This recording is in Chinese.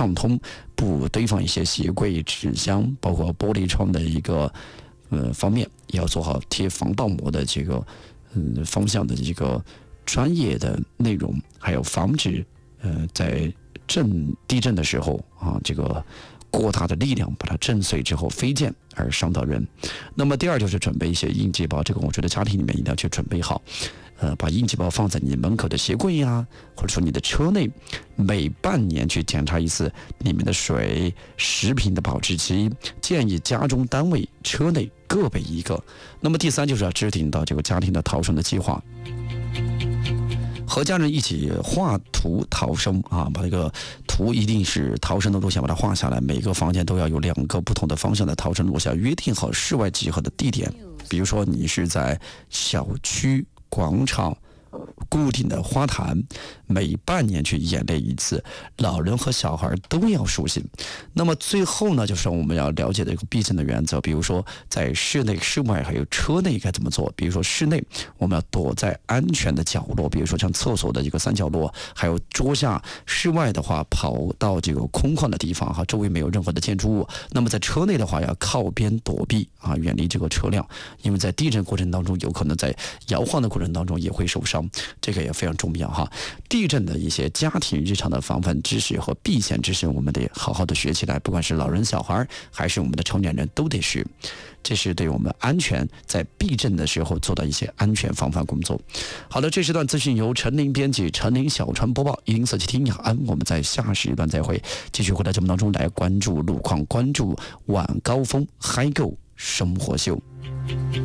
畅通，不堆放一些鞋柜、纸箱，包括玻璃窗的一个方面，也要做好贴防盗膜的这个方向的这个专业的内容，还有防止在地震的时候啊，这个过大的力量把它震碎之后飞溅而伤到人。那么第二就是准备一些应急包，这个我觉得家庭里面一定要去准备好。把应急包放在你门口的鞋柜呀，或者说你的车内，每半年去检查一次里面的水、食品的保质期，建议家中单位车内各备一个。那么第三就是要制定到这个家庭的逃生的计划。和家人一起画图逃生啊，把这个图一定是逃生的路线把它画下来，每个房间都要有2个不同的方向的逃生路线，约定好室外集合的地点，比如说你是在小区、广场、固定的花坛，每半年去演练一次，老人和小孩都要熟悉。那么最后呢，就是我们要了解的一个避震的原则，比如说在室内、室外还有车内该怎么做。比如说室内我们要躲在安全的角落，比如说像厕所的一个3角落，还有桌下；室外的话跑到这个空旷的地方哈，周围没有任何的建筑物。那么在车内的话要靠边躲避啊，远离这个车辆，因为在地震过程当中有可能在摇晃的过程当中也会受伤，这个也非常重要哈。地震的一些家庭日常的防范知识和避险知识，我们得好好的学起来，不管是老人、小孩还是我们的成年人都得学。这是对我们安全在避震的时候做到一些安全防范工作。好的，这时段资讯由陈琳编辑，陈琳小川播报，104.7听雅安，我们在下时段再会，继续回到节目当中来关注路况，关注晚高峰嗨购生活秀。